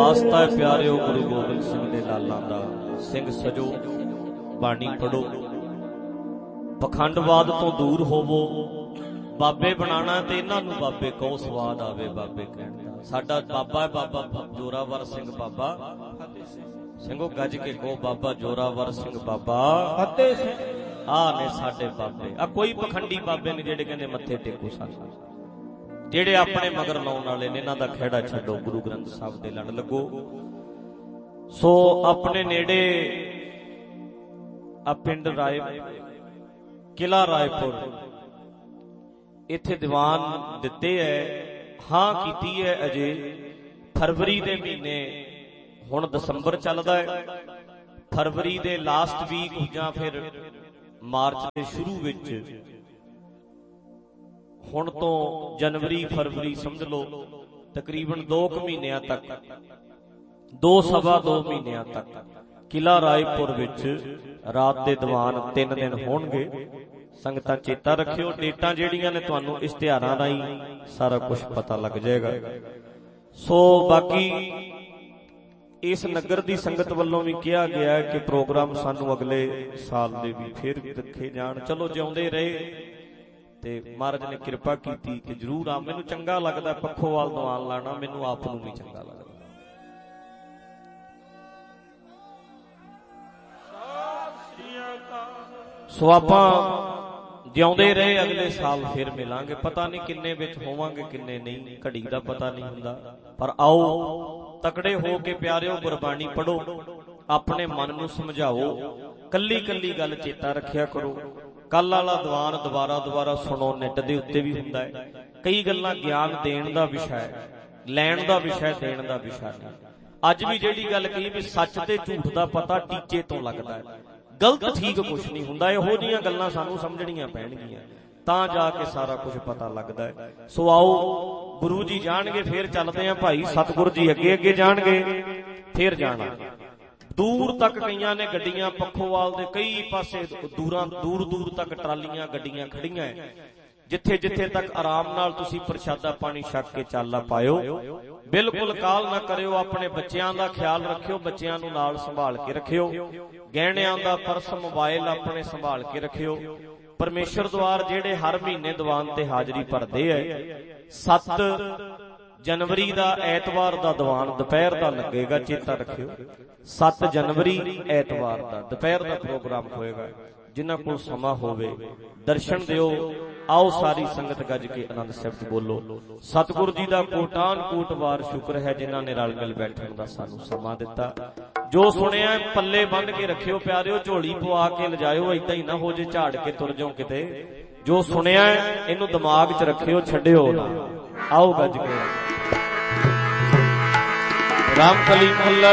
वास्ता है प्यारिओ गुरु गोबिंद सिंह दे लालां दा। सिंह सजो, बाणी पढ़ो, पखंडवाद तो दूर होवो। बाबे बनाना ते इन्हां नूं बाबे कहो, स्वाद आवे बाबे कहण दा। साडा बाबा है बाबा जोरावर सिंह बाबा ਸਿੰਘੋ ਗੱਜ के कहो, बाबा जोरावर सिंह बाबा फतेह सिंह। आ ने साडे बाबे। आ कोई पखंडी बाबे ने जेड़े कहंदे मत्थे टेको सानू, जेड़े अपने मगर लाउण वाले ने। इन्हां दा खैड़ा छड्डो, गुरु ग्रंथ साहिब दे लड़ लगो। सो अपने नेड़े आ पिंड राय किला रायपुर, इत्थे दीवान दिते है। हां कीती है अजे फरवरी दे महीने, हुण दसंबर चलदा है। फरवरी दे लास्ट वीक जां फिर मार्च दे शुरू विच, हुण तो जनवरी फरवरी समझ लो तकरीबन 2 महीनों तक, 2-2.5 महीनों तक किला रायपुर विच रात दे दीवान 3 दिन होणगे। संगतां चेता रखियो, डेटां जेड़ियां ने तुहानूं इश्तिहारां राहीं सारा कुछ पता लग जाएगा। सो बाकी इस नगर दी संगत वल्लों भी कहा गया है कि प्रोग्राम सानू अगले साल दे भी फिर रखे जाण। चलो जिउंदे रहे ते महाराज ने किरपा कीती कि जरूर आ। मैनूं चंगा लगदा पखोवाल दीवान लाना, मैनूं आप नूं भी चंगा लगदा। सो आपां जिउंदे रहे अगले साल फिर मिलांगे। पता नहीं किन्ने विच होवांगे किन्ने नहीं, घड़ी दा पता नहीं हुंदा। पर आओ तकड़े हो के प्यारिओ गुरबाणी पढ़ो, अपने मन नूं समझाओ। कल्ली कल्ली गल चेता रखिया करो। कल वाला दीवान दोबारा दोबारा सुनो, नेट दे उत्ते भी हुंदा है। कई गल्लां ज्ञान देण दा विषय, लैण दा विषय, देण दा विषय नहीं। अज भी जिहड़ी गल कही भी सच ते झूठ दा पता टीचे तो लगदा है, गलत ठीक कुछ नहीं हुंदा। इहो जिहियां गल्लां सानूं समझणीਆਂ पैणगीਆਂ, तां जाके सारा कुछ पता लगदा है। सो आओ गुरु जी जाणगे, फिर चलदे आ भाई। सतगुरु जी अगे अगे जाणगे, फिर जाना दूर तक। कईयां ने गड्डियां पखोवाल दे कई पासे दूर दूर तक ट्रालियां गड्डियां खड़ियां है। जिथे जिथे तक आराम नाल तुसी प्रशादा पानी छक के चाला पायो। बिल्कुल काल ना करियो। अपने बच्चियां दा ख्याल रखियो, बच्चियां नूं नाल संभाल के रखियो। गहणियां दा पर्स मोबाइल अपने संभाल के रखियो। परमेश्वर द्वार जेड़े हर महीने दीवान ते हाजरी भरदे है, 7 जनवरी दा ऐतवार दा दीवान दोपहर दा लगेगा, चेता रखियो। 7 जनवरी ऐतवार दा दोपहर दा प्रोग्राम होएगा। जिन्हां कोल समा होवे दर्शन दिओ। आओ सारी संगत गज के आनंद शब्द बोलो। सतगुरु जी दा कोटान कोट वार शुक्र है जिन्हां ने रल मिल बैठण दा सानू समा दिता। जो सुनिया पल्ले बन के रखियो प्यारिओ, झोली पवा के लजायो, इदां ही ना हो जे झाड़ के तुर जाओ किते। जो सुनिया इनू दिमाग च रखियो, छड्डिओ ना। आओ गज के राम कली